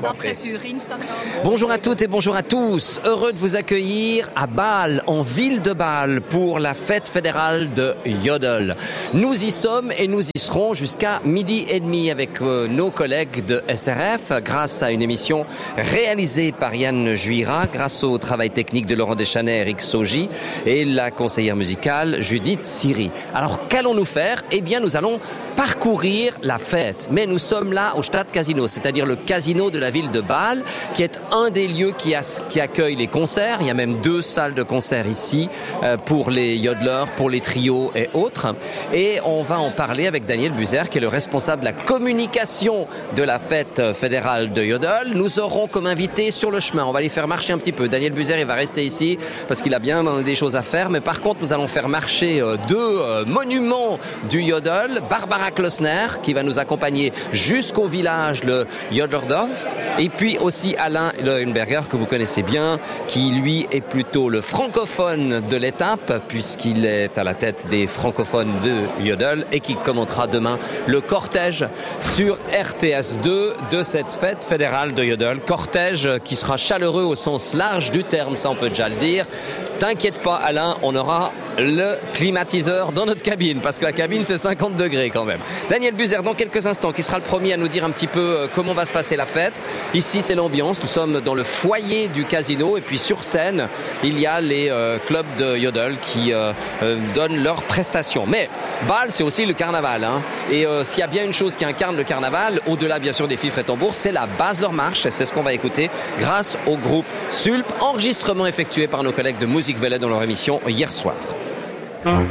après sur Instagram. Bonjour à toutes et bonjour à tous. Heureux de vous accueillir à Bâle, en ville de Bâle, pour la fête fédérale de Yodel. Nous y sommes et nous y serons jusqu'à 12h30 avec nos collègues de SRF, grâce à une émission réalisée par Yann Juira, grâce au travail technique de Laurent Deschanais, Eric Sogi et la conseillère musicale Judith Siri. Alors qu'allons-nous faire ? Eh bien, nous allons parcourir la fête. Mais nous sommes là au Stade Casino, c'est-à-dire le casino de la ville de Bâle, qui est un des lieux qui accueille les concerts. Il y a même 2 salles de concert ici pour les yodeleurs, pour les trios et autres. Et on va en parler avec Daniel Buzer, qui est le responsable de la communication de la fête fédérale de Yodel. Nous aurons comme invité sur le chemin, on va les faire marcher un petit peu. Daniel Buzer, il va rester ici parce qu'il a bien des choses à faire. Mais par contre, nous allons faire marcher 2 monuments du Yodel. Barbara Klosner, qui va nous accompagner jusqu'au village, le Jodlerdorf. Et puis aussi Alain Leuenberger, que vous connaissez bien, qui lui est plutôt le francophone de l'étape, puisqu'il est à la tête des francophones de Yodel et qui commentera demain le cortège sur RTS2 de cette fête fédérale de Yodel. Cortège qui sera chaleureux au sens large du terme, ça on peut déjà le dire. T'inquiète pas Alain, on aura le climatiseur dans notre cabine, parce que la cabine c'est 50 degrés quand même. Daniel Buzer dans quelques instants, qui sera le premier à nous dire un petit peu comment va se passer la fête. Ici c'est l'ambiance, nous sommes dans le foyer du casino et puis sur scène il y a les clubs de Yodel qui donnent leurs prestations. Mais Bâle c'est aussi le carnaval hein. Et s'il y a bien une chose qui incarne le carnaval, au-delà bien sûr des fifres et tambours, c'est la Basler-Marche, et c'est ce qu'on va écouter grâce au groupe Sulp, enregistrement effectué par nos collègues de Musique Velay dans leur émission hier soir.